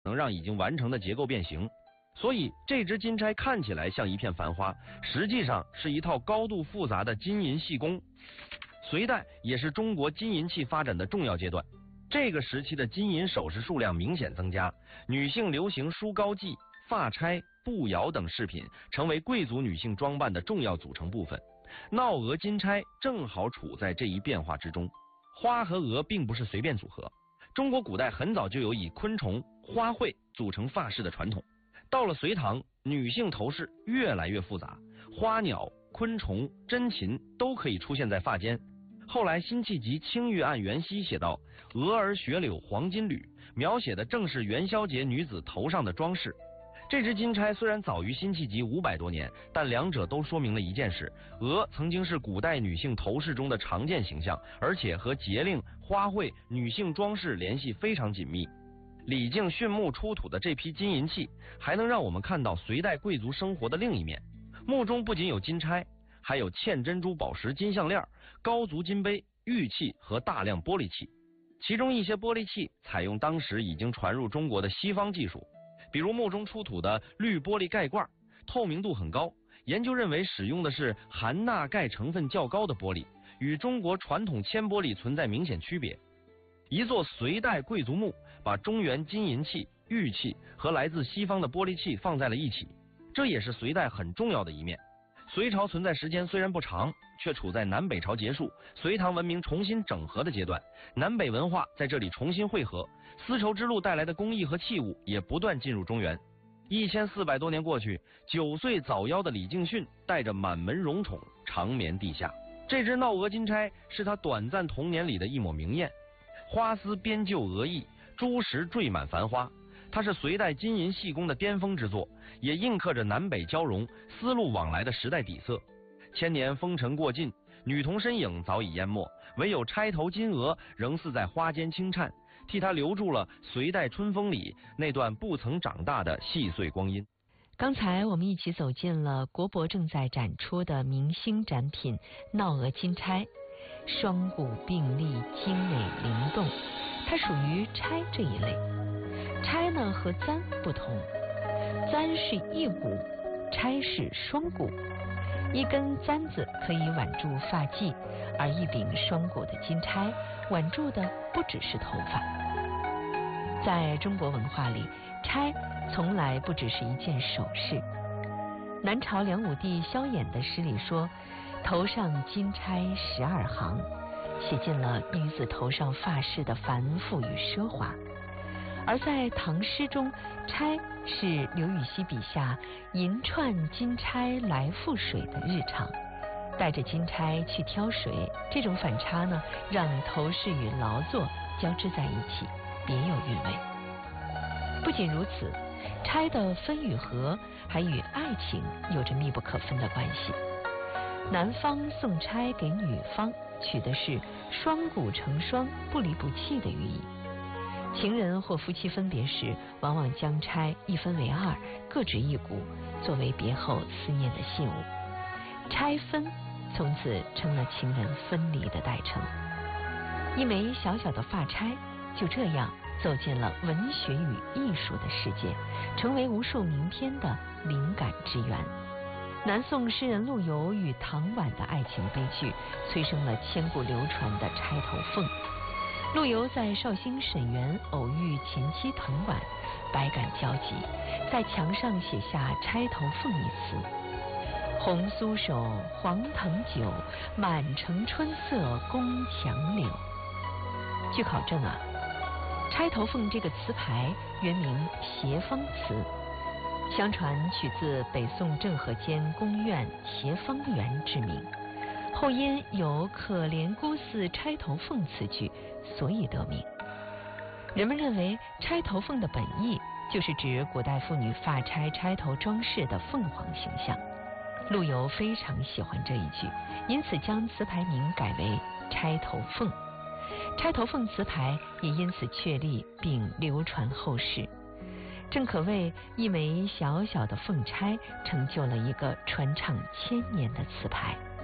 能让已经完成的结构变形。所以这只金钗看起来像一片繁花，实际上是一套高度复杂的金银细工。隋代也是中国金银器发展的重要阶段，这个时期的金银首饰数量明显增加，女性流行梳膏髻、发钗、步摇等饰品成为贵族女性装扮的重要组成部分。闹额金钗正好处在这一变化之中。花和额并不是随便组合，中国古代很早就有以昆虫、花卉组成发饰的传统。到了隋唐，女性头饰越来越复杂，花鸟、昆虫、珍禽都可以出现在发间。后来辛弃疾《青玉案元夕》写道：“蛾儿雪柳黄金缕”，描写的正是元宵节女子头上的装饰。这只金钗虽然早于辛弃疾500多年，但两者都说明了一件事：蛾曾经是古代女性头饰中的常见形象，而且和节令、花卉、女性装饰联系非常紧密。李靖训墓出土的这批金银器，还能让我们看到隋代贵族生活的另一面。墓中不仅有金钗，还有嵌珍珠宝石金项链、高足金杯、玉器和大量玻璃器。其中一些玻璃器采用当时已经传入中国的西方技术，比如墓中出土的绿玻璃盖罐，透明度很高，研究认为使用的是含钠钙成分较高的玻璃，与中国传统铅玻璃存在明显区别。一座隋代贵族墓把中原金银器、玉器和来自西方的玻璃器放在了一起，这也是隋代很重要的一面。隋朝存在时间虽然不长，却处在南北朝结束、隋唐文明重新整合的阶段，南北文化在这里重新汇合，丝绸之路带来的工艺和器物也不断进入中原。1400多年过去，9岁早夭的李敬训带着满门荣宠长眠地下。这只闹额金钗是他短暂童年里的一抹明艳，花丝编就额翼，珠石缀满繁花。它是隋代金银细工的巅峰之作，也印刻着南北交融、丝路往来的时代底色。千年风尘过尽，女童身影早已淹没，唯有钗头金额仍似在花间轻颤，替她留住了隋代春风里那段不曾长大的细碎光阴。 刚才我们一起走进了国博正在展出的明星展品闹额金钗，双股并立，精美灵动，它属于钗这一类。钗呢和簪不同，簪是一股，钗是双股。一根簪子可以挽住发髻，而一柄双股的金钗挽住的不只是头发。在中国文化里，钗从来不只是一件首饰。南朝梁武帝萧衍的诗里说：“头上金钗12行”，写尽了女子头上发饰的繁复与奢华。而在唐诗中，钗是刘禹锡笔下银串金钗来覆水的日常，带着金钗去挑水，这种反差呢，让头饰与劳作交织在一起，别有韵味。不仅如此，钗的分与合还与爱情有着密不可分的关系。男方送钗给女方，取的是双股成双、不离不弃的寓意。情人或夫妻分别时，往往将钗一分为二，各执一股，作为别后思念的信物。钗分从此成了情人分离的代称。一枚小小的发钗就这样走进了文学与艺术的世界，成为无数名篇的灵感之源。南宋诗人陆游与唐婉的爱情悲剧，催生了千古流传的钗头凤。陆游在绍兴沈园偶遇前妻唐婉，百感交集，在墙上写下钗头凤一词：红酥手，黄藤酒，满城春色宫墙柳。据考证啊，钗头凤这个词牌原名协芳词，相传取自北宋政和间宫苑协芳园之名，后因有可怜孤似钗头凤词句，所以得名。人们认为钗头凤的本意就是指古代妇女发钗、钗头装饰的凤凰形象。陆游非常喜欢这一句，因此将词牌名改为钗头凤。钗头凤词牌也因此确立并流传后世，正可谓一枚小小的凤钗成就了一个传唱1000年的词牌。